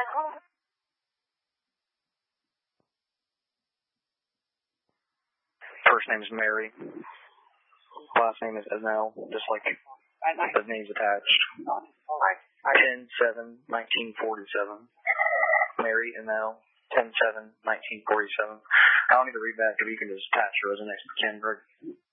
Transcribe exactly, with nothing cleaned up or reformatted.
First name is Mary. Last name is Esnell, just like the name's attached. ten seven nineteen forty-seven. Mary Esnell, ten seven nineteen forty-seven. I don't need to read that, but you can just attach her as an next of kin.